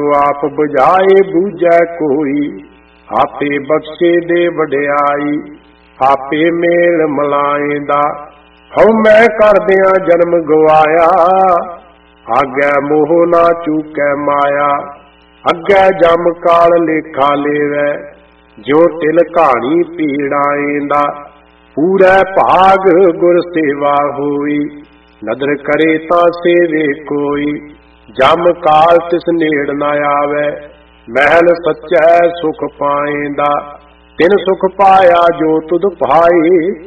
आप बुझाए बूझै कोई, आपे बख्शे दे वडियाई, आपे मेल मलाएंदा। हऊँ मैं करदियां जन्म गवाया, आगे मोह ना चूकै माया। अगे जम काल लेखा लेवै, जो तिल कहानी पीड़ाएंदा। पूरे भाग गुर सेवा होई, नदर करे तां सेवे कोई। जम काल तिस नेड़ न आवे, महल सच्चै सुख पाएंदा। तिन सुख पाया जो तुध पाए,